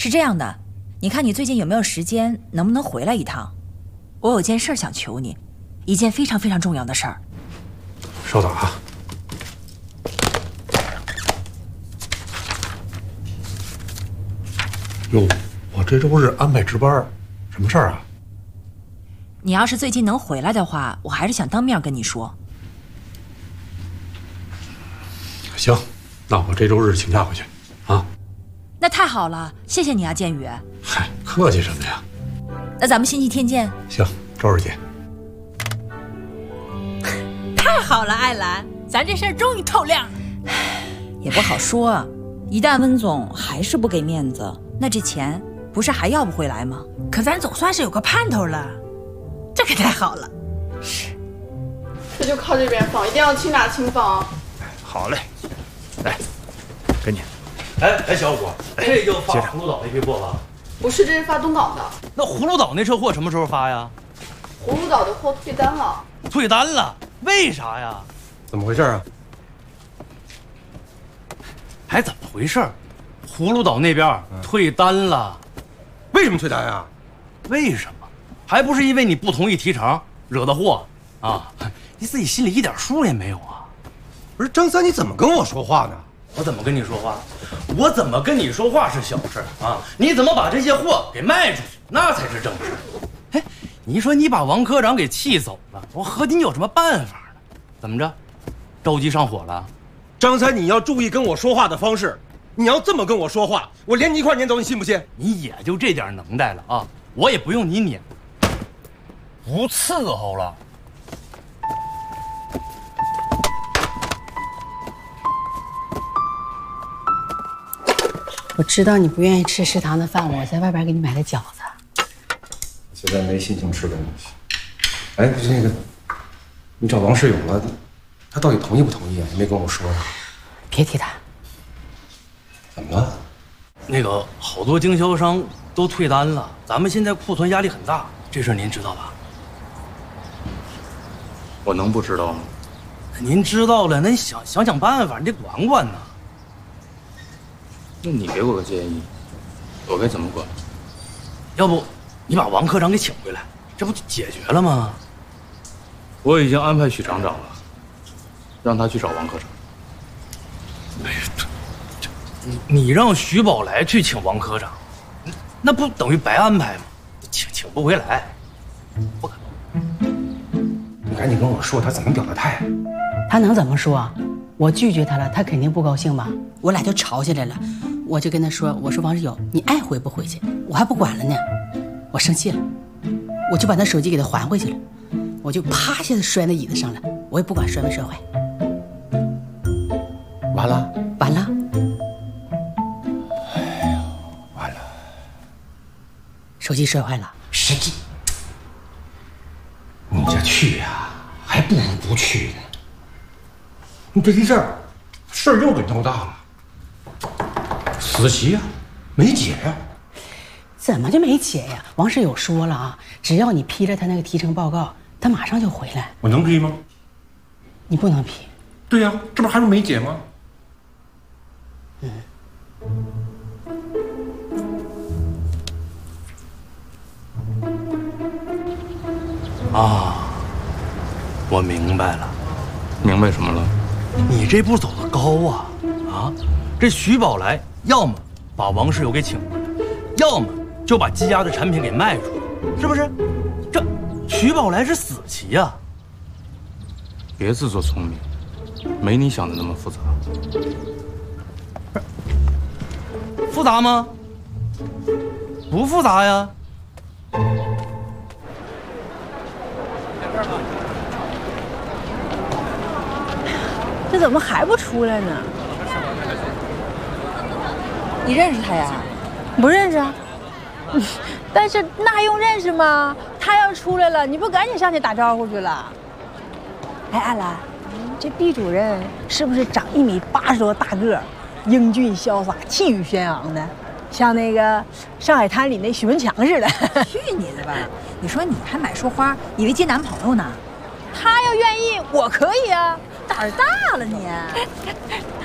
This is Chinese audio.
是这样的，你看你最近有没有时间，能不能回来一趟？我有件事想求你，一件非常非常重要的事儿。 稍等啊。哟，我这周日安排值班，什么事儿啊？ 你要是最近能回来的话，我还是想当面跟你说。 行，那我这周日请假回去啊。 那太好了，谢谢你啊，建宇。 嗨，客气什么呀？ 那咱们星期天见。 行，周日见。 太好了，艾兰，咱这事儿终于透亮了。 也不好说啊，一旦温总还是不给面子， 那这钱不是还要不回来吗？ 可咱总算是有个盼头了，这可太好了。 是， 这就靠这边放，一定要轻打轻放。 好嘞，来，给你。 哎，小伙，这就发葫芦岛那批货吧？ 不是，这是发东港的。 那葫芦岛那车货什么时候发呀？ 葫芦岛的货退单了。 退单了？为啥呀？ 怎么回事啊？ 还怎么回事？葫芦岛那边退单了。 为什么退单啊？ 为什么？还不是因为你不同意提成，惹的祸啊！你自己心里一点数也没有啊？ 不是张三，你怎么跟我说话呢？ 我怎么跟你说话？我怎么跟你说话是小事啊！你怎么把这些货给卖出去，那才是正事。哎，你说你把王科长给气走了，我和你有什么办法呢？怎么着，着急上火了？ 张三，你要注意跟我说话的方式，你要这么跟我说话，我连你一块撵走，你信不信？ 你也就这点能耐了啊！我也不用你撵，不伺候了。 我知道你不愿意吃食堂的饭，我在外边给你买的饺子。 现在没心情吃东西。哎，不是那个，你找王世勇了，他到底同意不同意啊？你没跟我说。 别提他。 怎么了？ 那个好多经销商都退单了，咱们现在库存压力很大，这事儿您知道吧？ 我能不知道吗？ 您知道了，那你想办法，你得管管呢。 那你给我个建议，我该怎么管？ 要不你把王科长给请回来，这不就解决了吗？ 我已经安排许厂长了，让他去找王科长。 哎呀，你让徐宝来去请王科长，那不等于白安排吗？请不回来，不可能。 你赶紧跟我说他怎么表的态。 他能怎么说？我拒绝他了，他肯定不高兴吧？我俩就吵起来了，我就跟他说：“我说王世友，你爱回不回去，我还不管了呢。”我生气了，我就把他手机给他还回去了，我就啪一下子摔那椅子上了，我也不管摔没摔坏。 完了， 完了。 哎呦，完了， 手机摔坏了。 是这，你这去呀，还不如不去呢。你这一阵儿，事儿又给闹大了。死棋呀，没解呀。 怎么就没解呀？王世友说了啊，只要你批了他那个提成报告，他马上就回来。 我能批吗？ 你不能批。 对呀，这不还是没解吗？ 啊，我明白了。 明白什么了？ 你这步走得高啊！啊，这徐宝来要么把王世友给请回来，要么就把积压的产品给卖出去，是不是？这徐宝来是死棋呀！ 别自作聪明，没你想的那么复杂。 复杂吗？不复杂呀。 这怎么还不出来呢？ 你认识他呀？ 不认识啊。但是那还用认识吗？他要出来了，你不赶紧上去打招呼去了？哎，阿兰，这毕主任是不是长1.80米多大个儿，英俊潇洒，气宇轩昂的，像那个《上海滩》里那许文强似的？ 去你的吧！你说你还买束花，以为接男朋友呢？ 他要愿意，我可以啊。 胆儿大了你！